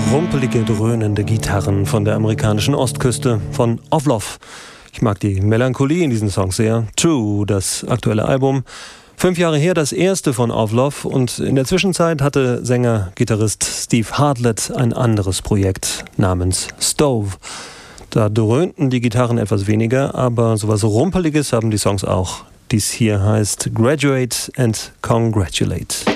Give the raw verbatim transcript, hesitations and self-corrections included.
Rumpelige, dröhnende Gitarren von der amerikanischen Ostküste von Ovlof. Ich mag die Melancholie in diesen Songs sehr. True, das aktuelle Album. Fünf Jahre her das erste von Ovlof und in der Zwischenzeit hatte Sänger-Gitarrist Steve Hartlett ein anderes Projekt namens Stove. Da dröhnten die Gitarren etwas weniger, aber sowas Rumpeliges haben die Songs auch. Dies hier heißt Graduate and Congratulate.